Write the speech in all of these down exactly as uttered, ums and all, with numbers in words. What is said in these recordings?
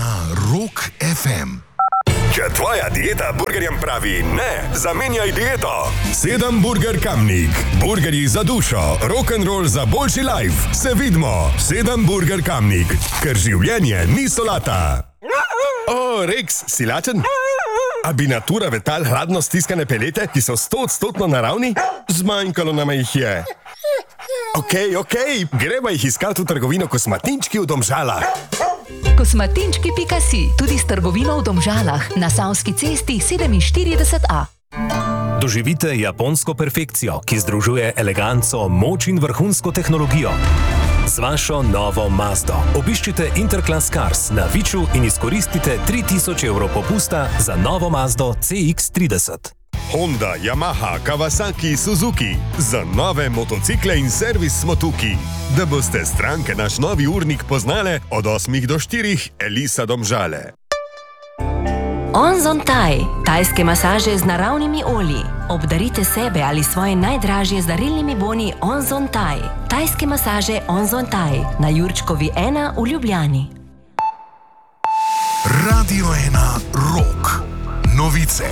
ena Rock ef em. Če tvoja dieta burgerjem pravi ne, zamenjaj dieto. Sedem Burger Kamnik. Burgerji za dušo, rock'n'roll za boljši life. Se vidimo. Sedem Burger Kamnik. Ker življenje ni solata. O, Rex, si lačen? A bi natura vetal hladno stiskane pelete, ki so sto odstotno naravni? Zmanjkalo nam jih je. Okej, okay, okej, okay. Greva jih iskati v trgovino Kosmatinčki v Domžalah. Kosmatinčki pika si, tudi s trgovino v Domžalah, na Savski cesti sedeminštirideset A. Doživite japonsko perfekcijo, ki združuje eleganco, moč in vrhunsko tehnologijo. Z vašo novo Mazdo obiščite Interclass Cars na Viču in izkoristite tri tisoč evrov popusta za novo Mazdo C X trideset. Honda, Yamaha, Kawasaki, Suzuki. Za nove motocikle in servis smo tukaj. Da boste stranke naš novi urnik poznale od osmih do štirih, Elisa Domžale. Onzon Thai, tajske masaže z naravnimi olji. Obdarite sebe ali svoje najdražje z darilnimi boni Onzon Thai. Tajske masaže Onzon Thai na Jurčkovi ena v Ljubljani. Radio ena Rock. Novice.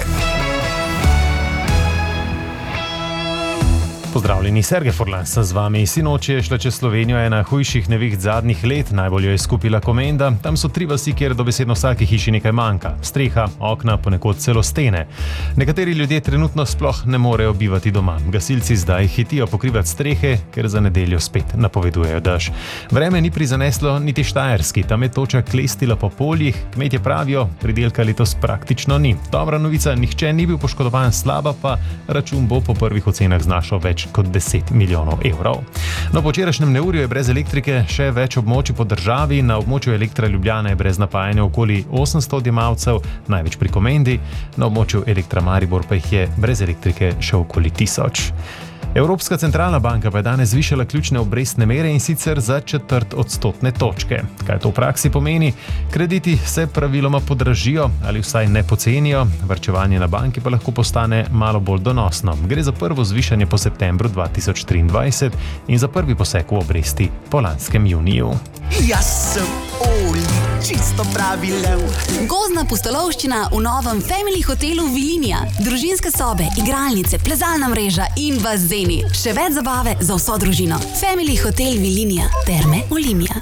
Pozdravljeni, Sergej Furlan sem z vami. Sinoči je šla čez Slovenijo ena hujših neviht zadnjih let, najbolj jo je skupila Komenda. Tam so tri vasi, kjer dobesedno vsaki hiši nekaj manjka. Streha, okna, ponekod celo stene. Nekateri ljudje trenutno sploh ne morejo bivati doma. Gasilci zdaj hitijo pokrivati strehe, ker za nedeljo spet napovedujejo dež. Vreme ni prizaneslo niti Štajerski, tam je toča klestila po poljih. Kmetje pravijo, pridelka letos praktično ni. Dobra novica, nihče ni bil poškodovan, slaba pa, račun bo po prvih ocenah znašal več kot deset milijonov evrov. No, po včerajšnjem neurju je brez elektrike še več območij po državi. Na območju Elektra Ljubljana je brez napajanja okoli osemsto odjemalcev, največ pri Komendi, na območju Elektra Maribor pa jih je brez elektrike še okoli tisoč. Evropska centralna banka pa je danes zvišala ključne obrestne mere in sicer za četrt odstotne točke. Kaj to v praksi pomeni? Krediti se praviloma podražijo ali vsaj ne pocenijo, varčevanje na banki pa lahko postane malo bolj donosno. Gre za prvo zvišanje po septembru dva tisoč triindvajset in za prvi poseg v obresti po lanskem juniju. Jaz sem Oli, čisto pravi lev. Gozdna pustolovščina v novem Family hotelu Vilinija. Družinske sobe, igralnice, plezalna mreža in bazeni. Še več zabave za vso družino. Family hotel Vilinija. Terme Olimia.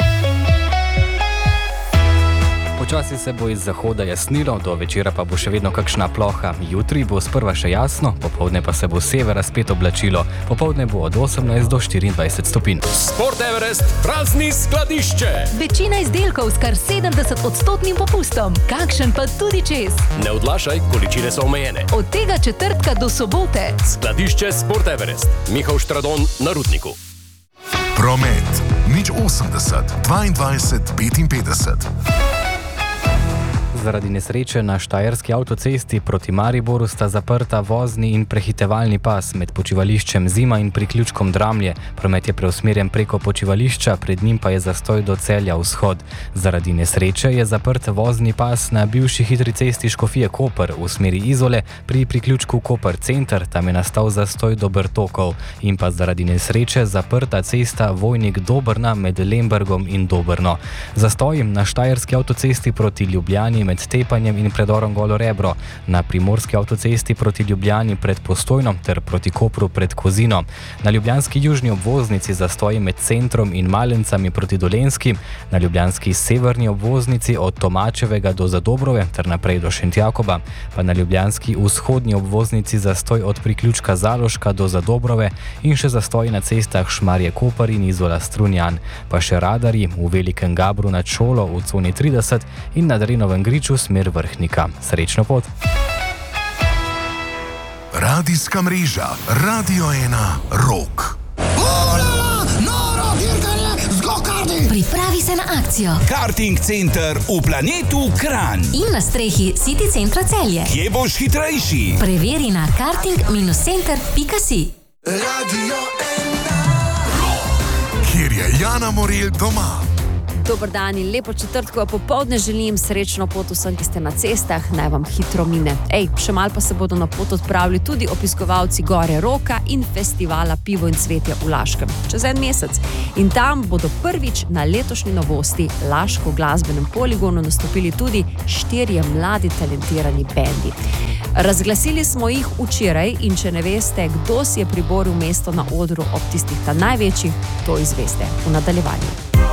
Počasi se bo iz zahoda jasnilo, do večera pa bo še vedno kakšna ploha. Jutri bo sprva še jasno, popoldne pa se bo severa spet oblačilo. Popoldne bo od osemnajst do štiriindvajset stopinj. Sport Everest prazni skladišče. Večina izdelkov s kar sedemdeset odstotnim popustom. Kakšen pa tudi čez. Ne odlašaj, količine so omejene. Od tega četrtka do sobote. Skladišče Sport Everest. Mihael Štradon na Rudniku. Promet. Nič osemdeset, dvaindvajset, petinpetdeset. Zaradi nesreče na Štajerski avtocesti proti Mariboru sta zaprta vozni in prehitevalni pas med počivališčem Zima in priključkom Dramlje. Promet je preusmerjen preko počivališča, pred njim pa je zastoj do Celja vzhod. Zaradi nesreče je zaprt vozni pas na bivši hitri cesti Škofije Koper v smeri Izole pri priključku Koper Center, tam je nastal zastoj do Bertokov. In pa zaradi nesreče zaprta cesta Vojnik Dobrna med Lembergom in Dobrno. Zastoj na Štajerski avtocesti proti Ljubljani med Tepanjem in predorom Golo Rebro, na Primorski avtocesti proti Ljubljani pred Postojno ter proti Kopru pred Kozino, na ljubljanski južni obvoznici zastoji med Centrom in Malencami proti Dolenjski, na ljubljanski severni obvoznici od Tomačevega do Zadobrove ter naprej do Šentjakoba, pa na ljubljanski vzhodni obvoznici zastoj od priključka Zaloška do Zadobrove in še zastoji na cestah Šmarje Koper in Izola Strunjan, pa še radarji v Velikem Gabru nad šolo v coni trideset in na Drenovem Griču smer Vrhnika. Srečno pot! Radijska mreža Radio ena Rock. Pripravi se na akcijo. Karting center v planetu Kranj. In na strehi City centra Celje. Kje boš hitrejši? Preveri na karting center pika si. Radio ena Rock. Kjer je Jana Morel doma. Dober dan in lepo četrtkovo popoldne želim, srečno pot vsem, ki ste na cestah, naj vam hitro mine. Ej, še malo pa se bodo na pot odpravili tudi obiskovalci Gore Roka in festivala Pivo in cvetje v Laškem. Čez en mesec. In tam bodo prvič na letošnji novosti Laško glasbenem poligonu nastopili tudi štirje mladi talentirani bendi. Razglasili smo jih včeraj in če ne veste, kdo si je priboril mesto na odru ob tistih ta največjih, to izveste v nadaljevanju.